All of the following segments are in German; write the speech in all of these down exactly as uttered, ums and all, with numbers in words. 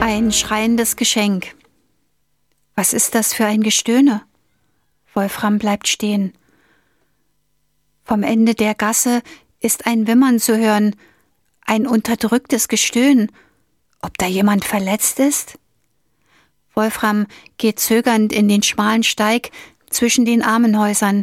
Ein schreiendes Geschenk. Was ist das für ein Gestöhne? Wolfram bleibt stehen. Vom Ende der Gasse ist ein Wimmern zu hören, ein unterdrücktes Gestöhn. Ob da jemand verletzt ist? Wolfram geht zögernd in den schmalen Steig zwischen den Armenhäusern.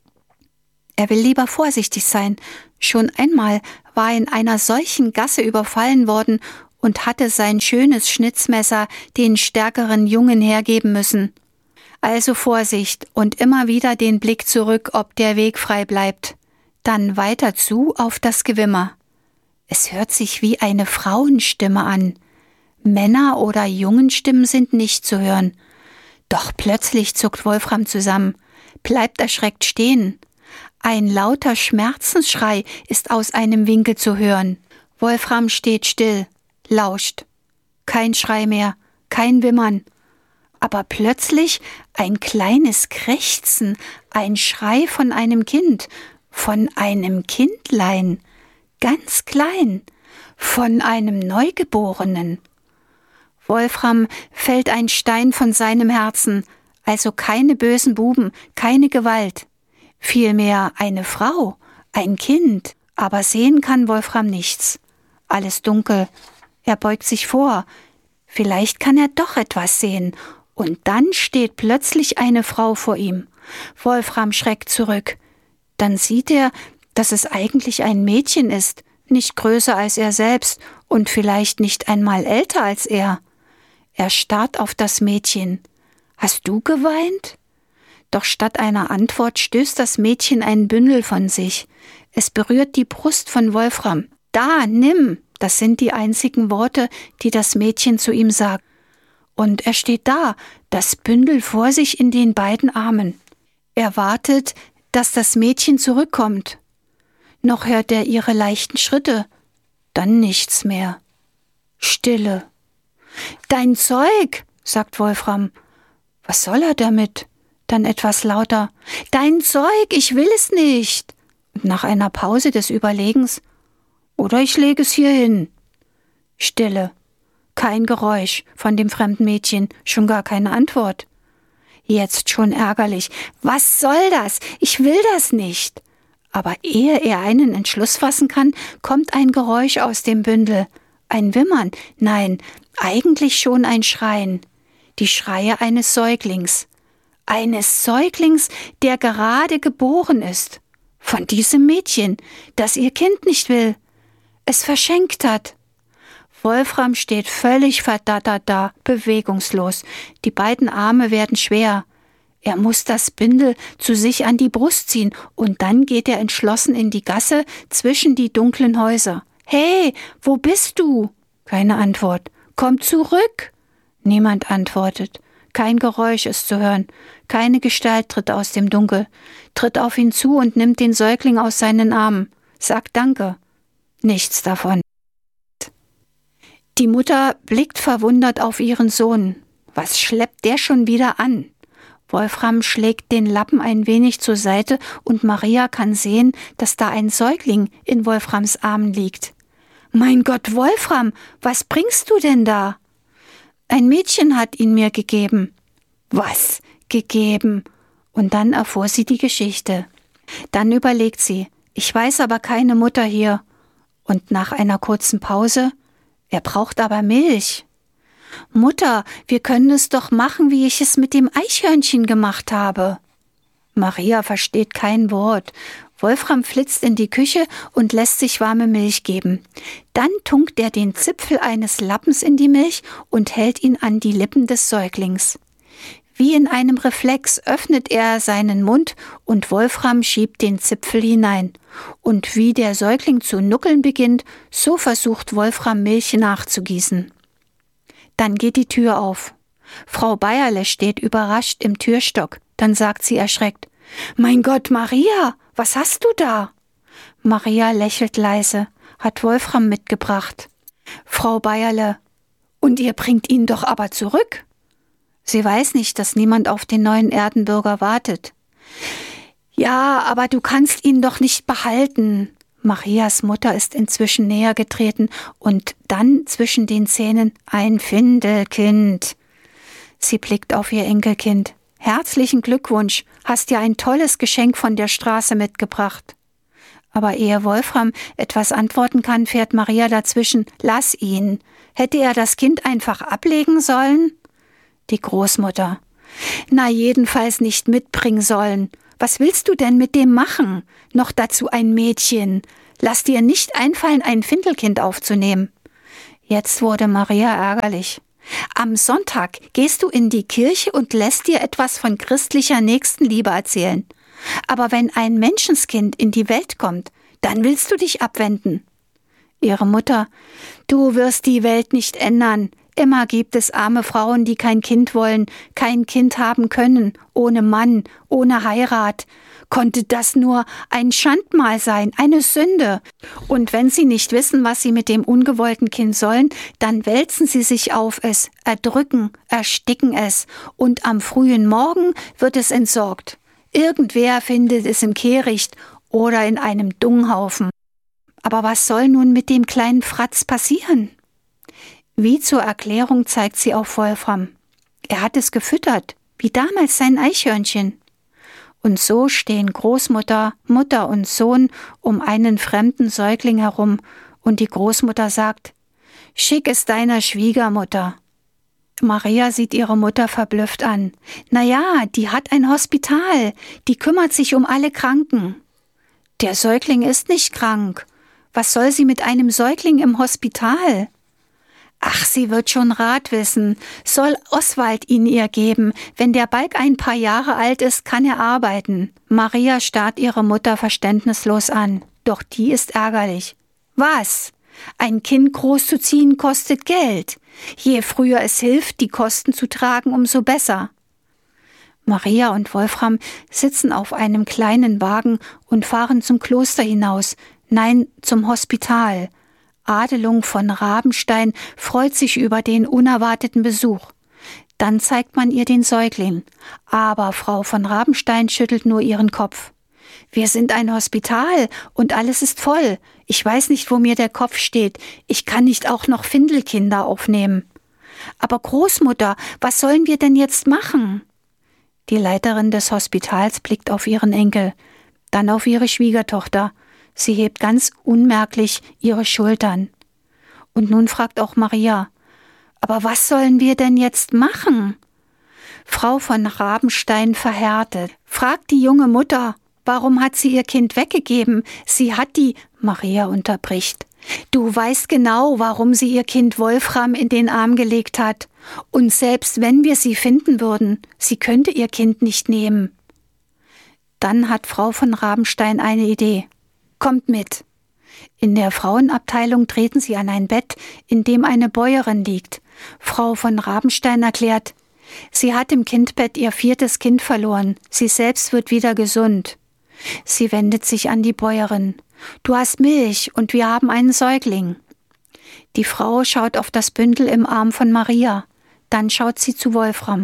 Er will lieber vorsichtig sein. Schon einmal war er in einer solchen Gasse überfallen worden und hatte sein schönes Schnitzmesser den stärkeren Jungen hergeben müssen. Also Vorsicht und immer wieder den Blick zurück, ob der Weg frei bleibt. Dann weiter zu auf das Gewimmer. Es hört sich wie eine Frauenstimme an. Männer- oder Jungenstimmen sind nicht zu hören. Doch plötzlich zuckt Wolfram zusammen, bleibt erschreckt stehen. Ein lauter Schmerzensschrei ist aus einem Winkel zu hören. Wolfram steht still, lauscht. Kein Schrei mehr, kein Wimmern. Aber plötzlich ein kleines Krächzen, ein Schrei von einem Kind, von einem Kindlein, ganz klein, von einem Neugeborenen. Wolfram fällt ein Stein von seinem Herzen, also keine bösen Buben, keine Gewalt. Vielmehr eine Frau, ein Kind, aber sehen kann Wolfram nichts. Alles dunkel, er beugt sich vor, vielleicht kann er doch etwas sehen, und dann steht plötzlich eine Frau vor ihm. Wolfram schreckt zurück. Dann sieht er, dass es eigentlich ein Mädchen ist, nicht größer als er selbst und vielleicht nicht einmal älter als er. Er starrt auf das Mädchen. »Hast du geweint?« Doch statt einer Antwort stößt das Mädchen ein Bündel von sich. Es berührt die Brust von Wolfram. »Da, nimm!« Das sind die einzigen Worte, die das Mädchen zu ihm sagt. Und er steht da, das Bündel vor sich in den beiden Armen. Er wartet, dass das Mädchen zurückkommt. Noch hört er ihre leichten Schritte. Dann nichts mehr. Stille. »Dein Zeug«, sagt Wolfram. Was soll er damit? Dann etwas lauter. »Dein Zeug, ich will es nicht.« Und nach einer Pause des Überlegens. »Oder ich lege es hier hin.« Stille. Kein Geräusch von dem fremden Mädchen, schon gar keine Antwort. Jetzt schon ärgerlich. Was soll das? Ich will das nicht. Aber ehe er einen Entschluss fassen kann, kommt ein Geräusch aus dem Bündel. Ein Wimmern. Nein, eigentlich schon ein Schreien. Die Schreie eines Säuglings. Eines Säuglings, der gerade geboren ist. Von diesem Mädchen, das ihr Kind nicht will. Es verschenkt hat. Wolfram steht völlig verdattert da, bewegungslos. Die beiden Arme werden schwer. Er muss das Bündel zu sich an die Brust ziehen und dann geht er entschlossen in die Gasse zwischen die dunklen Häuser. »Hey, wo bist du?« Keine Antwort. »Komm zurück!« Niemand antwortet. Kein Geräusch ist zu hören. Keine Gestalt tritt aus dem Dunkel, tritt auf ihn zu und nimmt den Säugling aus seinen Armen. Sagt Danke. Nichts davon. Die Mutter blickt verwundert auf ihren Sohn. Was schleppt der schon wieder an? Wolfram schlägt den Lappen ein wenig zur Seite und Maria kann sehen, dass da ein Säugling in Wolframs Armen liegt. »Mein Gott, Wolfram, was bringst du denn da?« »Ein Mädchen hat ihn mir gegeben.« »Was? Gegeben?« Und dann erfuhr sie die Geschichte. Dann überlegt sie, »Ich weiß aber keine Mutter hier.« Und nach einer kurzen Pause, »Er braucht aber Milch.« »Mutter, wir können es doch machen, wie ich es mit dem Eichhörnchen gemacht habe.« Maria versteht kein Wort. Wolfram flitzt in die Küche und lässt sich warme Milch geben. Dann tunkt er den Zipfel eines Lappens in die Milch und hält ihn an die Lippen des Säuglings. Wie in einem Reflex öffnet er seinen Mund und Wolfram schiebt den Zipfel hinein. Und wie der Säugling zu nuckeln beginnt, so versucht Wolfram Milch nachzugießen. Dann geht die Tür auf. Frau Bayerle steht überrascht im Türstock. Dann sagt sie erschreckt, »Mein Gott, Maria, was hast du da?« Maria lächelt leise, hat Wolfram mitgebracht. Frau Bayerle, »Und ihr bringt ihn doch aber zurück?« Sie weiß nicht, dass niemand auf den neuen Erdenbürger wartet. »Ja, aber du kannst ihn doch nicht behalten.« Marias Mutter ist inzwischen näher getreten und dann zwischen den Zähnen: »Ein Findelkind.« Sie blickt auf ihr Enkelkind. »Herzlichen Glückwunsch, hast dir ein tolles Geschenk von der Straße mitgebracht.« Aber ehe Wolfram etwas antworten kann, fährt Maria dazwischen: »Lass ihn. Hätte er das Kind einfach ablegen sollen?« Die Großmutter: »Na, jedenfalls nicht mitbringen sollen. Was willst du denn mit dem machen? Noch dazu ein Mädchen. Lass dir nicht einfallen, ein Findelkind aufzunehmen.« Jetzt wurde Maria ärgerlich. »Am Sonntag gehst du in die Kirche und lässt dir etwas von christlicher Nächstenliebe erzählen. Aber wenn ein Menschenskind in die Welt kommt, dann willst du dich abwenden.« Ihre Mutter: »Du wirst die Welt nicht ändern. Immer gibt es arme Frauen, die kein Kind wollen, kein Kind haben können, ohne Mann, ohne Heirat. Konnte das nur ein Schandmal sein, eine Sünde? Und wenn sie nicht wissen, was sie mit dem ungewollten Kind sollen, dann wälzen sie sich auf es, erdrücken, ersticken es, und am frühen Morgen wird es entsorgt. Irgendwer findet es im Kehricht oder in einem Dunghaufen. Aber was soll nun mit dem kleinen Fratz passieren?« Wie zur Erklärung zeigt sie auf Wolfram. Er hat es gefüttert, wie damals sein Eichhörnchen. Und so stehen Großmutter, Mutter und Sohn um einen fremden Säugling herum, und die Großmutter sagt: »Schick es deiner Schwiegermutter.« Maria sieht ihre Mutter verblüfft an. »Na ja, die hat ein Hospital, die kümmert sich um alle Kranken.« »Der Säugling ist nicht krank. Was soll sie mit einem Säugling im Hospital?« »Ach, sie wird schon Rat wissen. Soll Oswald ihn ihr geben. Wenn der Balk ein paar Jahre alt ist, kann er arbeiten.« Maria starrt ihre Mutter verständnislos an. Doch die ist ärgerlich. »Was? Ein Kind großzuziehen kostet Geld. Je früher es hilft, die Kosten zu tragen, umso besser.« Maria und Wolfram sitzen auf einem kleinen Wagen und fahren zum Kloster hinaus. Nein, zum Hospital. Adelung von Rabenstein freut sich über den unerwarteten Besuch. Dann zeigt man ihr den Säugling. Aber Frau von Rabenstein schüttelt nur ihren Kopf. »Wir sind ein Hospital und alles ist voll. Ich weiß nicht, wo mir der Kopf steht. Ich kann nicht auch noch Findelkinder aufnehmen.« »Aber Großmutter, was sollen wir denn jetzt machen?« Die Leiterin des Hospitals blickt auf ihren Enkel, dann auf ihre Schwiegertochter. Sie hebt ganz unmerklich ihre Schultern. Und nun fragt auch Maria: »Aber was sollen wir denn jetzt machen?« Frau von Rabenstein verhärtet, fragt die junge Mutter: »Warum hat sie ihr Kind weggegeben? Sie hat die…« Maria unterbricht: »Du weißt genau, warum sie ihr Kind Wolfram in den Arm gelegt hat. Und selbst wenn wir sie finden würden, sie könnte ihr Kind nicht nehmen.« Dann hat Frau von Rabenstein eine Idee. »Kommt mit.« In der Frauenabteilung treten sie an ein Bett, in dem eine Bäuerin liegt. Frau von Rabenstein erklärt: »Sie hat im Kindbett ihr viertes Kind verloren. Sie selbst wird wieder gesund.« Sie wendet sich an die Bäuerin: »Du hast Milch und wir haben einen Säugling.« Die Frau schaut auf das Bündel im Arm von Maria. Dann schaut sie zu Wolfram.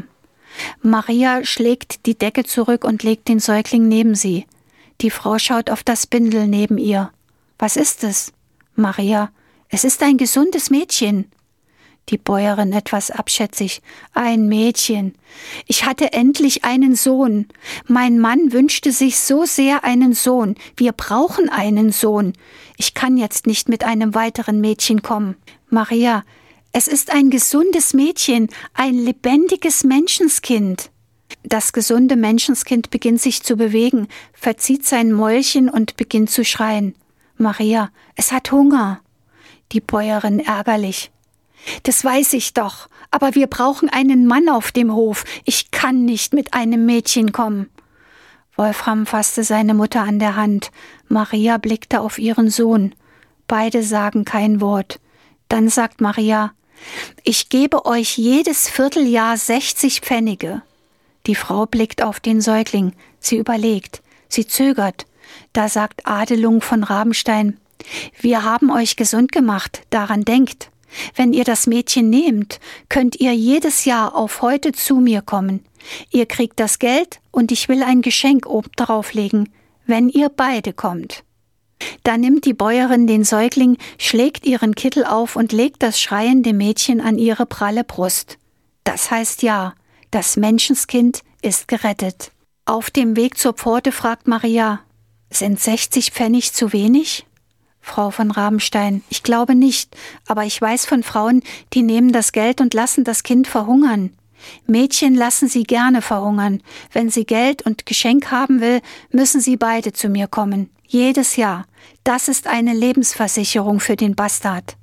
Maria schlägt die Decke zurück und legt den Säugling neben sie. Die Frau schaut auf das Bündel neben ihr. »Was ist es?« Maria: »Es ist ein gesundes Mädchen.« Die Bäuerin etwas abschätzig: »Ein Mädchen. Ich hatte endlich einen Sohn. Mein Mann wünschte sich so sehr einen Sohn. Wir brauchen einen Sohn. Ich kann jetzt nicht mit einem weiteren Mädchen kommen.« Maria: »Es ist ein gesundes Mädchen, ein lebendiges Menschenskind.« Das gesunde Menschenskind beginnt sich zu bewegen, verzieht sein Mäulchen und beginnt zu schreien. Maria: »Es hat Hunger.« Die Bäuerin ärgerlich: »Das weiß ich doch, aber wir brauchen einen Mann auf dem Hof. Ich kann nicht mit einem Mädchen kommen.« Wolfram fasste seine Mutter an der Hand. Maria blickte auf ihren Sohn. Beide sagen kein Wort. Dann sagt Maria: »Ich gebe euch jedes Vierteljahr sechzig Pfennige.« Die Frau blickt auf den Säugling. Sie überlegt. Sie zögert. Da sagt Adelung von Rabenstein: »Wir haben euch gesund gemacht, daran denkt. Wenn ihr das Mädchen nehmt, könnt ihr jedes Jahr auf heute zu mir kommen. Ihr kriegt das Geld und ich will ein Geschenk obendrauf legen, wenn ihr beide kommt.« Da nimmt die Bäuerin den Säugling, schlägt ihren Kittel auf und legt das schreiende Mädchen an ihre pralle Brust. Das heißt ja, das Menschenskind ist gerettet. Auf dem Weg zur Pforte fragt Maria: Sind sechzig Pfennig zu wenig? Frau von Rabenstein: Ich glaube nicht, aber ich weiß von Frauen, die nehmen das Geld und lassen das Kind verhungern. Mädchen lassen sie gerne verhungern. Wenn sie Geld und Geschenk haben will, müssen sie beide zu mir kommen. Jedes Jahr. Das ist eine Lebensversicherung für den Bastard.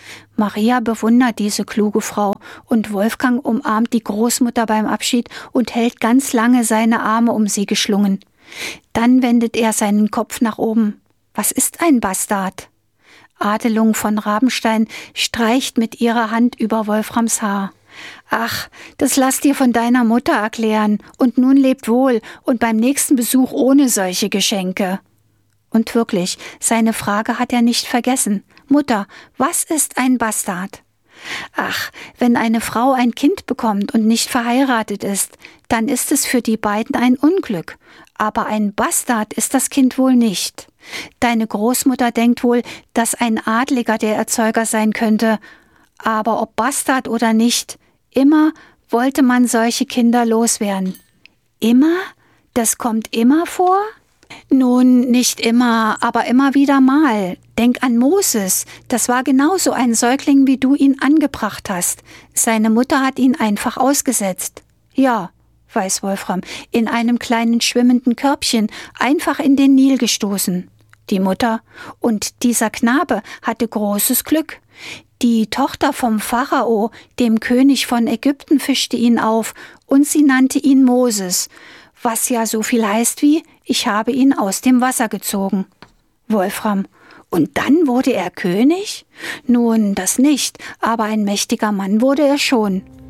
Maria bewundert diese kluge Frau und Wolfgang umarmt die Großmutter beim Abschied und hält ganz lange seine Arme um sie geschlungen. Dann wendet er seinen Kopf nach oben. Was ist ein Bastard? Adelung von Rabenstein streicht mit ihrer Hand über Wolframs Haar. Ach, das lass dir von deiner Mutter erklären, und nun lebt wohl und beim nächsten Besuch ohne solche Geschenke. Und wirklich, seine Frage hat er nicht vergessen. Mutter, was ist ein Bastard? Ach, wenn eine Frau ein Kind bekommt und nicht verheiratet ist, dann ist es für die beiden ein Unglück. Aber ein Bastard ist das Kind wohl nicht. Deine Großmutter denkt wohl, dass ein Adliger der Erzeuger sein könnte. Aber ob Bastard oder nicht, immer wollte man solche Kinder loswerden. Immer? Das kommt immer vor? Nun, nicht immer, aber immer wieder mal. Denk an Moses, das war genauso ein Säugling, wie du ihn angebracht hast. Seine Mutter hat ihn einfach ausgesetzt. Ja, weiß Wolfram, in einem kleinen schwimmenden Körbchen, einfach in den Nil gestoßen. Die Mutter und dieser Knabe hatte großes Glück. Die Tochter vom Pharao, dem König von Ägypten, fischte ihn auf und sie nannte ihn Moses, was ja so viel heißt wie: Ich habe ihn aus dem Wasser gezogen. Wolfram: Und dann wurde er König? Nun, das nicht, aber ein mächtiger Mann wurde er schon.